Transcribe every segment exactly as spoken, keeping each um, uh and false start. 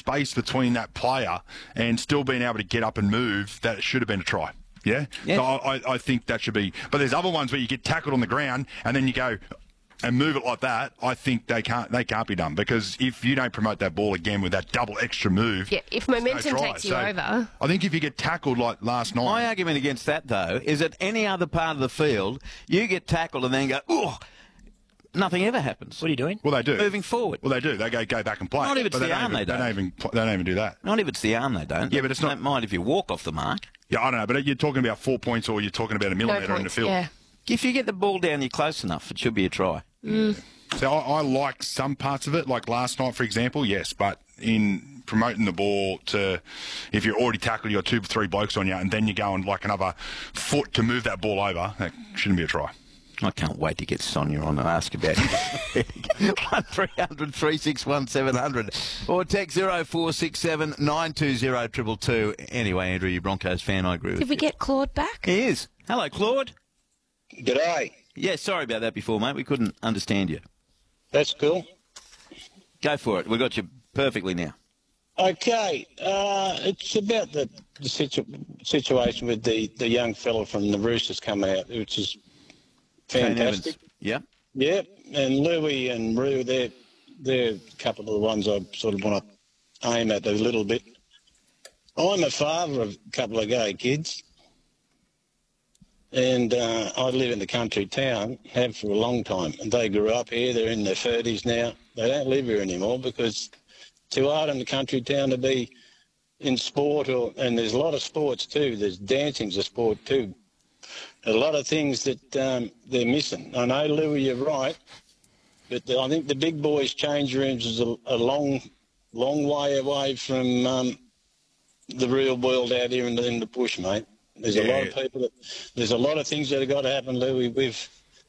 space between that player and still being able to get up and move, that should have been a try. Yeah? yeah. So I, I think that should be... But there's other ones where you get tackled on the ground and then you go... and move it like that, I think they can't they can't be done, because if you don't promote that ball again with that double extra move... Yeah, if momentum no takes you so over... I think if you get tackled like last night... My argument against that, though, is that any other part of the field, you get tackled and then go, oh, nothing ever happens. What are you doing? Well, they do. Moving forward. Well, they do. They go go back and play. Not if it's but the they arm, don't they even, don't. They don't, even, they don't even do that. Not if it's the arm, they don't. Yeah, but it's They not... don't mind if you walk off the mark. Yeah, I don't know, but you're talking about four points or you're talking about a millimetre no in the points, field. yeah. If you get the ball down, you're close enough. It should be a try. Mm. So I, I like some parts of it, like last night, for example, yes, but in promoting the ball to, if you're already tackled, you've got two, three blokes on you, and then you're going like another foot to move that ball over, that shouldn't be a try. I can't wait to get Sonia on and ask about it. one three hundred, three six one, seven hundred or text zero four six seven, nine two zero, two two two. Anyway, Andrew, you Broncos fan, I agree with you. Did we get Claude back? He is. Hello, Claude. G'day. Yeah, sorry about that before, mate. We couldn't understand you. That's cool. Go for it. We got you perfectly now. Okay, uh, it's about the, the situ- situation with the, the young fella from the Roosters coming out, which is fantastic. Yeah. Yeah, and Louis and Roo, they're, they're a couple of the ones I sort of want to aim at a little bit. I'm a father of a couple of gay kids, and uh, I live in the country town, have for a long time, and they grew up here. They're in their thirties now. They don't live here anymore because it's too hard in the country town to be in sport, or and there's a lot of sports too. There's dancing's a sport too. A lot of things that um, they're missing. I know, Louis, you're right, but the, I think the big boys' change rooms is a, a long, long way away from um, the real world out here in the, in the bush, mate. There's Yeah. a lot of people that, there's a lot of things that have got to happen, Louis, with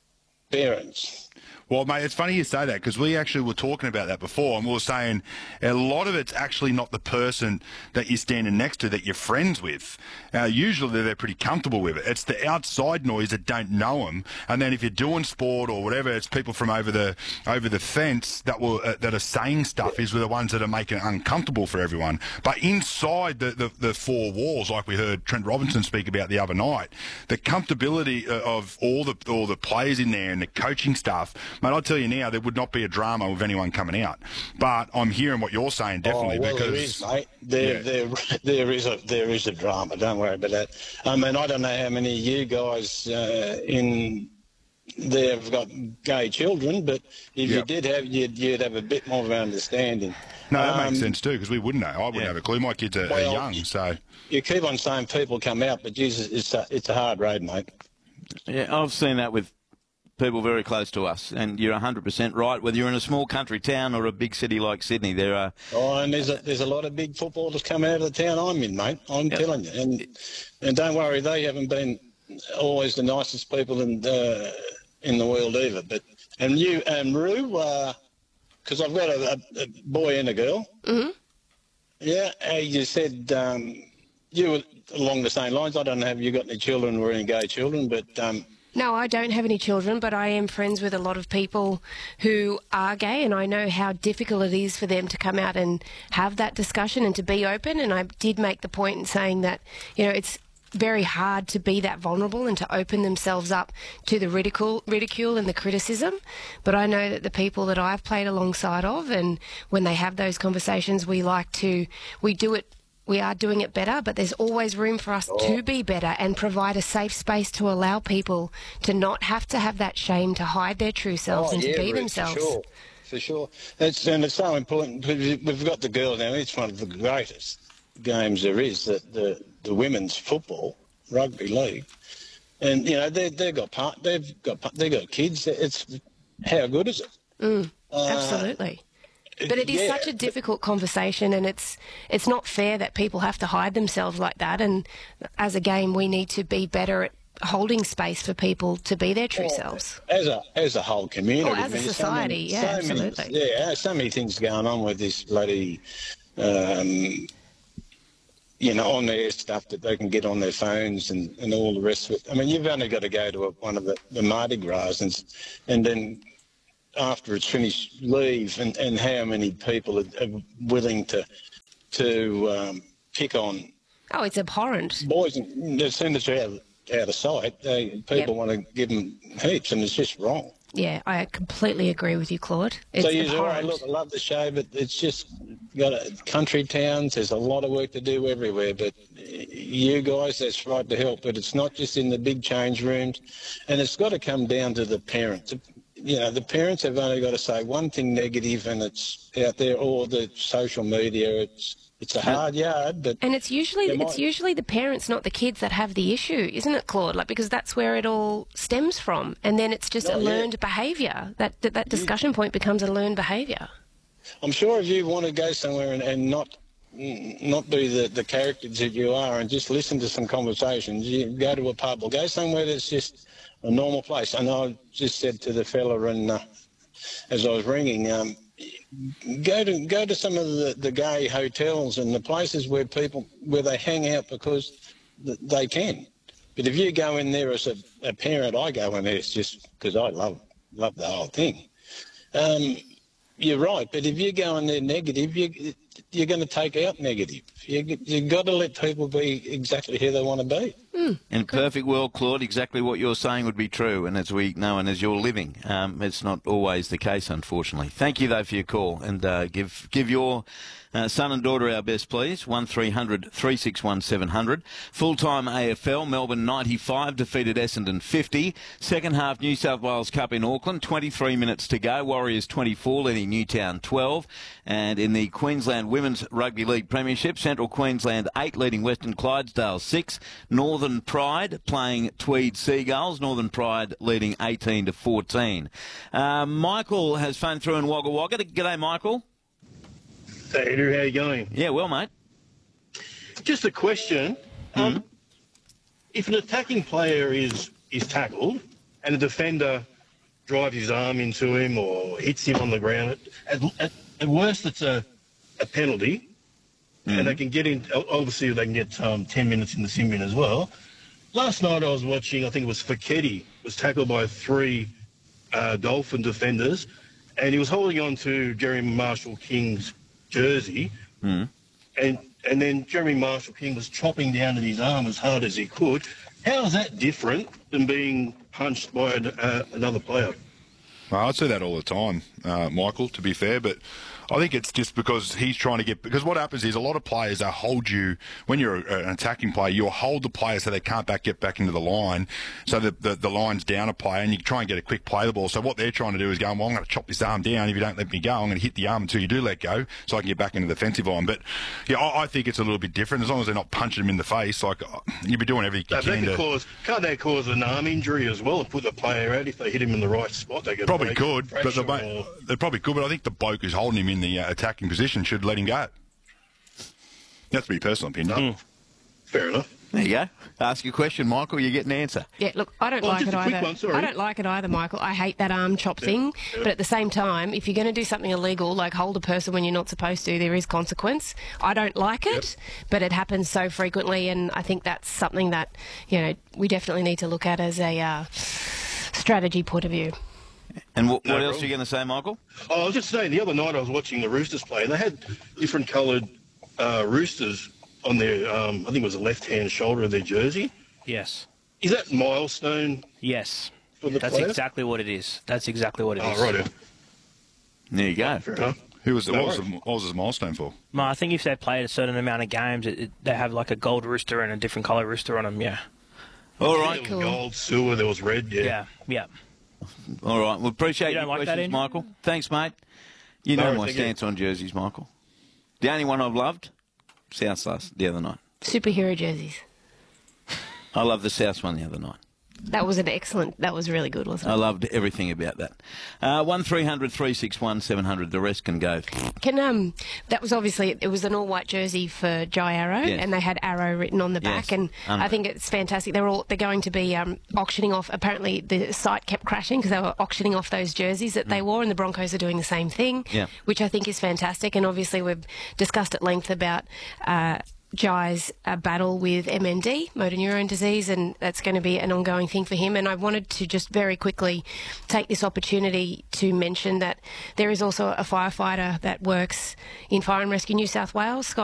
parents. Well, mate, it's funny you say that, because we actually were talking about that before, and we were saying a lot of it's actually not the person that you're standing next to that you're friends with. Uh, usually they're pretty comfortable with it. It's the outside noise that don't know them, and then if you're doing sport or whatever, it's people from over the over the fence that will uh, that are saying stuff is the ones that are making it uncomfortable for everyone. But inside the, the, the four walls, like we heard Trent Robinson speak about the other night, the comfortability of all the all the players in there and the coaching staff. Mate, I'll tell you now, there would not be a drama with anyone coming out. But I'm hearing what you're saying, definitely. Oh, well, because there is, mate. There, yeah. there, there is a there is a drama. Don't worry about that. I mean, I don't know how many of you guys uh, in there have got gay children, but if Yep. you did have, you'd, you'd have a bit more of an understanding. No, that Um, makes sense too, because we wouldn't know. I wouldn't yeah. have a clue. My kids are, Well, are young, so... You keep on saying people come out, but Jesus, it's a, it's a hard road, mate. Yeah, I've seen that with people very close to us, and you're one hundred percent right. Whether you're in a small country town or a big city like Sydney, there are... Oh, and there's a, there's a lot of big footballers coming out of the town I'm in, mate. I'm Yep. telling you. And and don't worry, they haven't been always the nicest people in uh, in the world either. But and you and Roo, because I've got a, a, a boy and a girl. Mm-hmm. Yeah, uh, you said um, you were along the same lines. I don't know if you got any children or any gay children, but um, No, I don't have any children, but I am friends with a lot of people who are gay, and I know how difficult it is for them to come out and have that discussion and to be open. And I did make the point in saying that, you know, it's very hard to be that vulnerable and to open themselves up to the ridicule, ridicule and the criticism. But I know that the people that I've played alongside of, and when they have those conversations, we like to, we do it We are doing it better, but there's always room for us to be better and provide a safe space to allow people to not have to have that shame to hide their true selves oh, and yeah, to be Ruth, themselves. For sure, for sure. It's, and it's so important. We've got the girls now. It's one of the greatest games there is, the the, the women's football rugby league, and you know they they've got part, they've got they've got kids. It's how good is it? Mm, Uh, absolutely. But it is yeah, such a difficult conversation, and it's it's not fair that people have to hide themselves like that. And as a game, we need to be better at holding space for people to be their true selves. As a as a whole community, Oh, as a I mean, society, so many, yeah, so absolutely. Many, yeah, so many things going on with this bloody, um, you know, on their stuff that they can get on their phones and, and all the rest of it. I mean, you've only got to go to a, one of the, the Mardi Gras and, and then after it's finished, leave, and, and how many people are, are willing to to um, pick on Oh, it's abhorrent. boys. And as soon as they're out, out of sight, they, people Yep. want to give them heaps, and it's just wrong. Yeah, I completely agree with you, Claude. It's so you're all right. abhorrent. Look, I love the show, but it's just got a, country towns. There's a lot of work to do everywhere. But you guys, that's right to help. But it's not just in the big change rooms, and it's got to come down to the parents. You know, the parents have only got to say one thing negative, and it's out there. Or the social media. It's it's a hard yard, but And it's usually There it's might- usually the parents, not the kids, that have the issue, isn't it, Claude? Like, because that's where it all stems from, and then it's just Oh, a yeah. learned behaviour. That, that that discussion point becomes a learned behaviour. I'm sure if you want to go somewhere and, and not not be the, the characters that you are and just listen to some conversations, you go to a pub or go somewhere that's just a normal place. And I just said to the fella and uh, as I was ringing, um, go to go to some of the, the gay hotels and the places where people where they hang out because th- they can. But if you go in there as a, a parent, I go in there it's just because I love love the whole thing. Um, You're right, but if you go in there negative, you, you're going to take out negative. You, you've got to let people be exactly who they want to be. In a perfect world, Claude, exactly what you're saying would be true, and as we know and as you're living, um, it's not always the case, unfortunately. Thank you, though, for your call, and uh, give give your uh, son and daughter our best, please. one three hundred three six one seven hundred. Full-time A F L, Melbourne ninety-five, defeated Essendon fifty. Second half New South Wales Cup in Auckland, twenty-three minutes to go. Warriors twenty-four, leading Newtown twelve. And in the Queensland Women's Rugby League Premiership, Central Queensland eight, leading Western Clydesdale six. Northern Pride playing Tweed Seagulls. Northern Pride leading eighteen to fourteen. Uh, Michael has phoned through in Wagga Wagga. G'day, Michael. Hey, Andrew, how you going? Yeah, well, mate. Just a question. Um, if an attacking player is, is tackled and a defender drives his arm into him or hits him on the ground, at, at, at worst it's a, a penalty, and they can get in, obviously they can get um, ten minutes in the sim bin as well. Last night I was watching, I think it was Foketi, was tackled by three uh, Dolphin defenders, and he was holding on to Jeremy Marshall King's jersey, Mm. and and then Jeremy Marshall King was chopping down at his arm as hard as he could. How is that different than being punched by an, uh, another player? Well, I'd say that all the time, uh, Michael, to be fair, but I think it's just because he's trying to get... Because what happens is a lot of players, they hold you... When you're a, an attacking player, you'll hold the player so they can't back get back into the line, so the, the, the line's down a player, and you try and get a quick play the ball. So what they're trying to do is go, well, I'm going to chop this arm down. If you don't let me go, I'm going to hit the arm until you do let go, so I can get back into the defensive line. But, yeah, I, I think it's a little bit different. As long as they're not punching him in the face, like, you'd be doing everything you So that can could to... cause, can't that cause an arm injury as well and put the player out if they hit him in the right spot? They could Probably break could, but the, fracture or- they probably could. But I think the bloke who's holding him in the uh, attacking position should let him go. That's my personal opinion. Fair enough. There you go. Ask your question, Michael, you get an answer. Yeah, look, I don't Well, like just it a quick either. one, sorry. I don't like it either, Michael. I hate that arm chop thing. But at the same time, if you're going to do something illegal, like hold a person when you're not supposed to, there is consequence. I don't like it, but it happens so frequently, and I think that's something that, you know, we definitely need to look at as a uh, strategy point of view. And what, No what else problem. are you going to say, Michael? Oh, I was just saying, the other night I was watching the Roosters play, and they had different coloured uh, roosters on their, um, I think it was the left-hand shoulder of their jersey. Yes. Is that milestone Yes. for the That's player? exactly what it is. That's exactly what it is. Oh, right. There you go. Fair enough. Who was the, No what, was the, worries. what was his milestone for? Well, I think if they played a certain amount of games, it, it, they have like a gold rooster and a different colour rooster on them. Yeah. All There right. was Cool. gold, silver, there was red, yeah. Yeah. Yeah. All right. We appreciate You your don't like that, questions, Andrew? Michael. Thanks, mate. You No know worries, my thank you. stance on jerseys, Michael. The only one I've loved, South last the other night. Superhero jerseys. I loved the South one the other night. That was an excellent, that was really good, wasn't I it? loved everything about that. Uh, one three hundred three six one seven hundred. The rest can go. Can um, that was obviously it was an all white jersey for Jai Arrow, Yes. and they had Arrow written on the back, Yes. and Unreal. I think it's fantastic. They're all they're going to be um, auctioning off. Apparently, the site kept crashing because they were auctioning off those jerseys that they wore, and the Broncos are doing the same thing, Yeah. which I think is fantastic. And obviously, we've discussed at length about. Uh, Jai's uh, battle with M N D, motor neurone disease, and that's going to be an ongoing thing for him. And I wanted to just very quickly take this opportunity to mention that there is also a firefighter that works in Fire and Rescue New South Wales, Scott